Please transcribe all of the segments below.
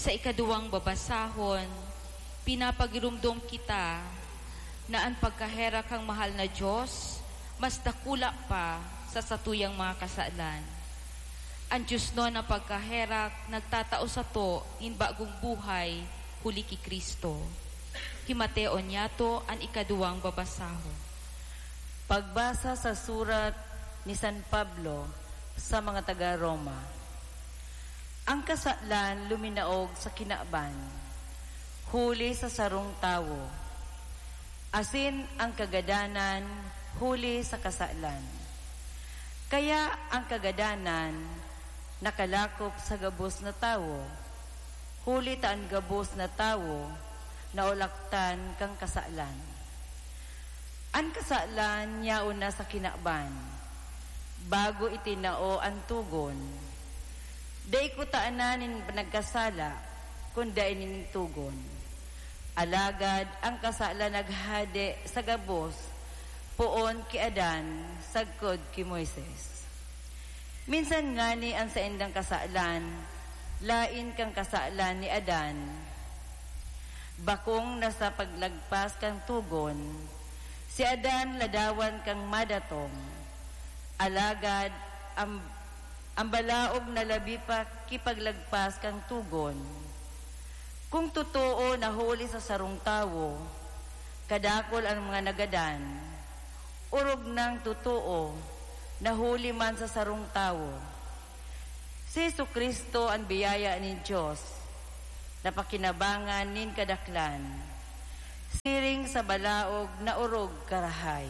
Sa ikaduwang babasahon, pinapagirumdom kita na ang pagkahera kang mahal na Diyos, mas dakula pa sa satuyang mga kasalan. Ang Diyos no na pagkaherak, nagtatao sa to, in bagong buhay, huli ki Kristo. Himateo niyato ang ikaduwang babasahon. Pagbasa sa surat ni San Pablo sa mga taga-Roma. Ang kasalan luminaog sa kinaaban, huli sa sarong tawo. Asin ang kagadanan, huli sa kasalan. Kaya ang kagadanan, nakalakop sa gabos na tawo, huli taan gabos na tawo, naulaktan kang kasalan. Ang kasalan niya una sa kinakban, bago itinao ang tugon. Day ko taananin nagkasala, kunda inin tugon. Alagad ang kasalan naghade sa gabos, poon ki Adan, sagkod ki Moises. Minsan nga ni ang sa endang kasalan, lain kang kasalan ni Adan. Bakong nasa paglagpas kang tugon, si Adan ladawan kang madatong. Alagad ang balaog na labi pa kipaglagpas kang tugon. Kung totoo nahuli sa sarong tawo, kadakol ang mga nagadan, urog ng totoo, nahuli man sa sarong tawo. Si Jesucristo ang biyaya ni Diyos, napakinabangan nin kadaklan, siring sa balaog na urog karahay.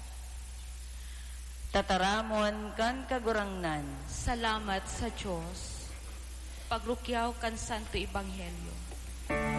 Tataramon kan kagurangnan. Salamat sa Diyos. Pagrukyaw kan Santo Ebanghelyo.